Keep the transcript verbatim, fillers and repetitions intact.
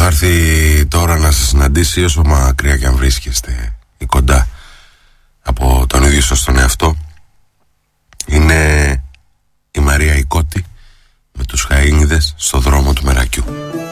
έρθει τώρα να σας συναντήσει, όσο μακριά και αν βρίσκεστε ή κοντά από τον ίδιο σας τον εαυτό, είναι η Μαρία η Κώτη με τους Χαΐνιδες στο δρόμο του Μερακιού.